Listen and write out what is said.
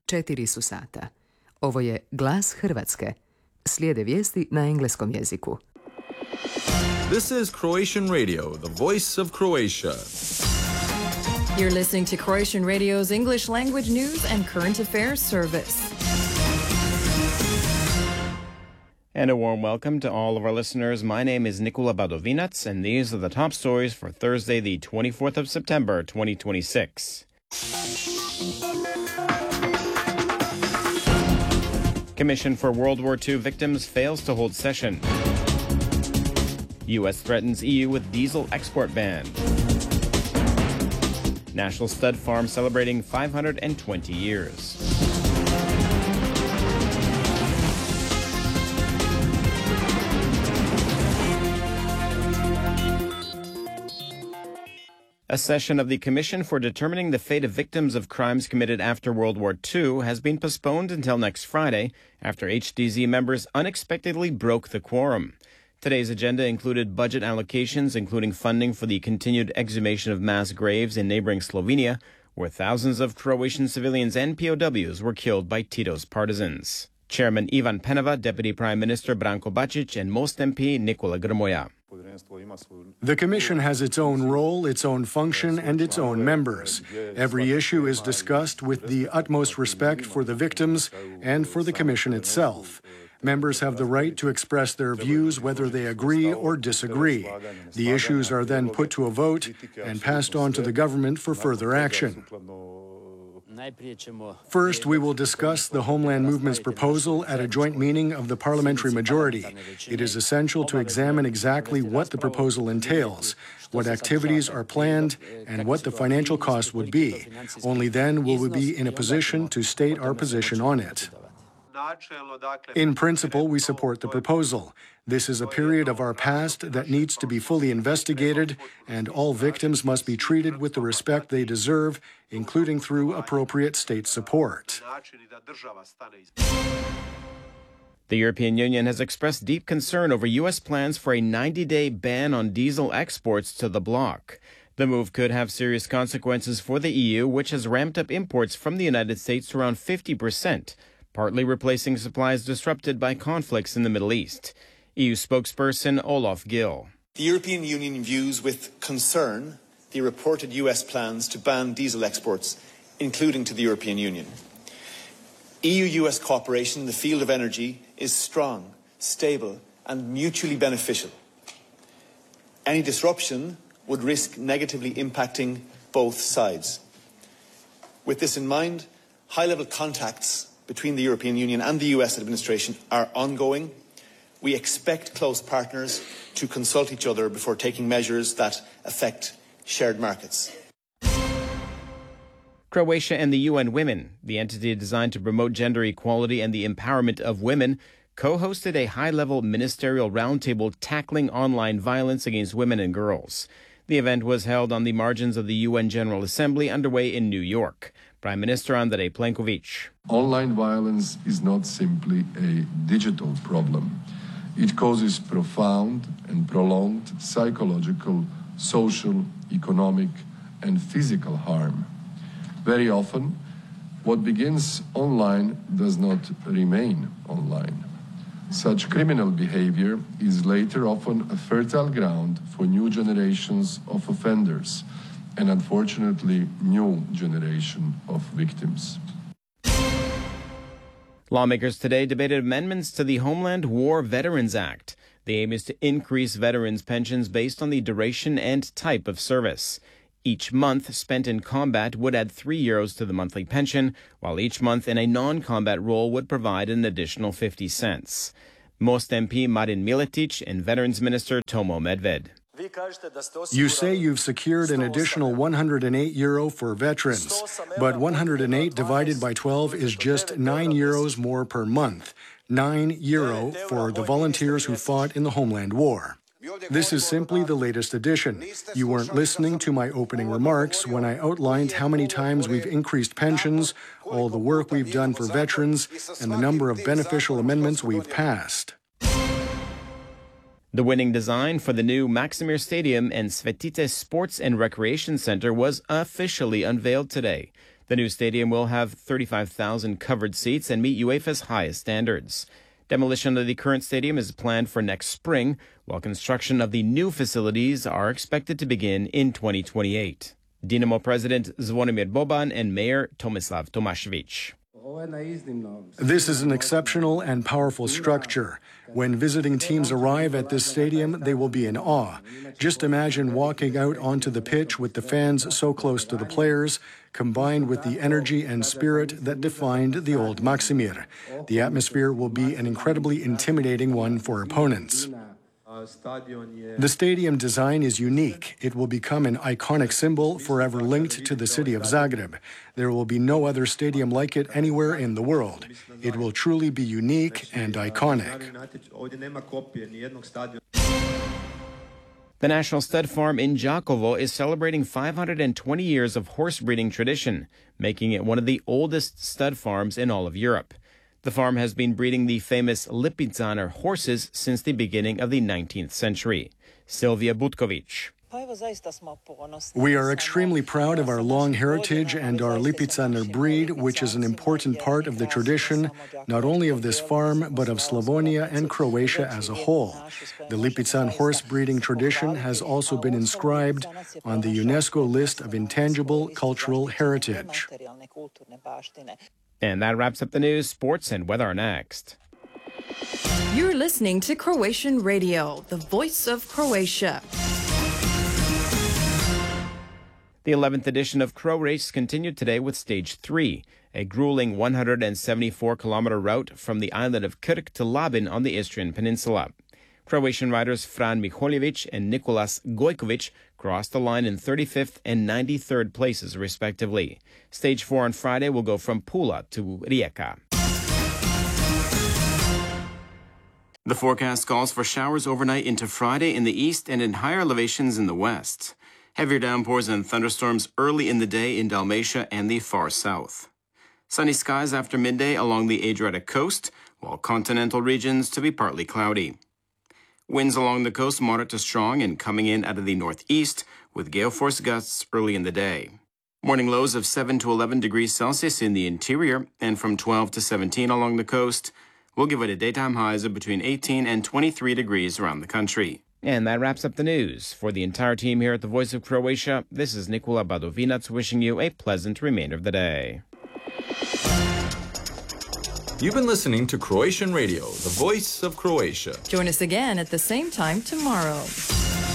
4 su sata. Ovo je Glas Hrvatske. Slijede vijesti na engleskom jeziku. This is Croatian Radio, the voice of Croatia. You're listening to Croatian Radio's English language news and current affairs service. And a warm welcome to all of our listeners. My name is Nikola Badovinac, and these are the top stories for Thursday, the 24th of September, 2026. Commission for World War II victims fails to hold session. U.S. threatens EU with diesel export ban. National Stud Farm celebrating 520 years. A session of the Commission for Determining the Fate of Victims of Crimes Committed After World War II has been postponed until next Friday after HDZ members unexpectedly broke the quorum. Today's agenda included budget allocations, including funding for the continued exhumation of mass graves in neighboring Slovenia, where thousands of Croatian civilians and POWs were killed by Tito's partisans. Chairman Ivan Penava, Deputy Prime Minister Branko Bačić, and Most MP Nikola Grmoja. The Commission has its own role, its own function, and its own members. Every issue is discussed with the utmost respect for the victims and for the Commission itself. Members have the right to express their views whether they agree or disagree. The issues are then put to a vote and passed on to the government for further action. First, we will discuss the Homeland Movement's proposal at a joint meeting of the parliamentary majority. It is essential to examine exactly what the proposal entails, what activities are planned, and what the financial cost would be. Only then will we be in a position to state our position on it. In principle, we support the proposal. This is a period of our past that needs to be fully investigated, and all victims must be treated with the respect they deserve, including through appropriate state support. The European Union has expressed deep concern over U.S. plans for a 90-day ban on diesel exports to the bloc. The move could have serious consequences for the EU, which has ramped up imports from the United States to around 50%. Partly replacing supplies disrupted by conflicts in the Middle East. EU spokesperson Olaf Gill. The European Union views with concern the reported US plans to ban diesel exports, including to the European Union. EU-US cooperation in the field of energy is strong, stable and mutually beneficial. Any disruption would risk negatively impacting both sides. With this in mind, high-level contacts between the European Union and the US administration are ongoing. We expect close partners to consult each other before taking measures that affect shared markets. Croatia and the UN Women, the entity designed to promote gender equality and the empowerment of women, co-hosted a high-level ministerial roundtable tackling online violence against women and girls. The event was held on the margins of the UN General Assembly underway in New York. Prime Minister Andrej Plenković. Online violence is not simply a digital problem. It causes profound and prolonged psychological, social, economic, and physical harm. Very often, what begins online does not remain online. Such criminal behavior is later often a fertile ground for new generations of offenders and, unfortunately, new generation of victims. Lawmakers today debated amendments to the Homeland War Veterans Act. The aim is to increase veterans' pensions based on the duration and type of service. Each month spent in combat would add €3 to the monthly pension, while each month in a non-combat role would provide an additional 50 cents. Most MP Marin Miletic and Veterans Minister Tomo Medved. You say you've secured an additional €108 for veterans, but 108 divided by 12 is just €9 more per month. €9 for the volunteers who fought in the Homeland War. This is simply the latest addition. You weren't listening to my opening remarks when I outlined how many times we've increased pensions, all the work we've done for veterans, and the number of beneficial amendments we've passed. The winning design for the new Maksimir Stadium and Svetice Sports and Recreation Center was officially unveiled today. The new stadium will have 35,000 covered seats and meet UEFA's highest standards. Demolition of the current stadium is planned for next spring, while construction of the new facilities are expected to begin in 2028. Dinamo President Zvonimir Boban and Mayor Tomislav Tomašević. This is an exceptional and powerful structure. When visiting teams arrive at this stadium, they will be in awe. Just imagine walking out onto the pitch with the fans so close to the players, combined with the energy and spirit that defined the old Maksimir. The atmosphere will be an incredibly intimidating one for opponents. The stadium design is unique. It will become an iconic symbol forever linked to the city of Zagreb. There will be no other stadium like it anywhere in the world. It will truly be unique and iconic. The National Stud Farm in Đakovo is celebrating 520 years of horse breeding tradition, making it one of the oldest stud farms in all of Europe. The farm has been breeding the famous Lipizzaner horses since the beginning of the 19th century. Silvia Butkovic. We are extremely proud of our long heritage and our Lipizzaner breed, which is an important part of the tradition, not only of this farm, but of Slavonia and Croatia as a whole. The Lipizzan horse breeding tradition has also been inscribed on the UNESCO list of intangible cultural heritage. And that wraps up the news, sports, and weather next. You're listening to Croatian Radio, the voice of Croatia. The 11th edition of Crow Race continued today with Stage 3, a grueling 174-kilometer route from the island of Krk to Labin on the Istrian Peninsula. Croatian riders Fran Miholjević and Nikolas Gojković crossed the line in 35th and 93rd places, respectively. Stage 4 on Friday will go from Pula to Rijeka. The forecast calls for showers overnight into Friday in the east and in higher elevations in the west. Heavier downpours and thunderstorms early in the day in Dalmatia and the far south. Sunny skies after midday along the Adriatic coast, while continental regions to be partly cloudy. Winds along the coast moderate to strong and coming in out of the northeast, with gale force gusts early in the day. Morning lows of 7 to 11 degrees Celsius in the interior and from 12 to 17 along the coast will give it a daytime highs of between 18 and 23 degrees around the country. And that wraps up the news. For the entire team here at the Voice of Croatia, this is Nikola Badovinac wishing you a pleasant remainder of the day. You've been listening to Croatian Radio, the voice of Croatia. Join us again at the same time tomorrow.